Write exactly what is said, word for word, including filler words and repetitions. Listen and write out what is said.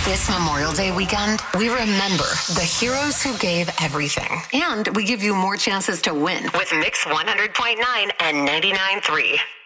This Memorial Day weekend, we remember the heroes who gave everything. And we give you more chances to win with Mix one hundred point nine and ninety-nine point three.